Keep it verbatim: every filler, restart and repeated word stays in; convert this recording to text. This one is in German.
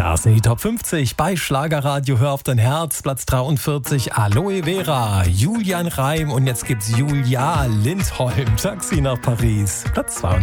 Das sind die Top fünfzig bei Schlagerradio. Hör auf dein Herz. Platz dreiundvierzig, Aloe Vera, Julian Reim. Und jetzt gibt's Julia Lindholm, Taxi nach Paris. Platz zweiundvierzig.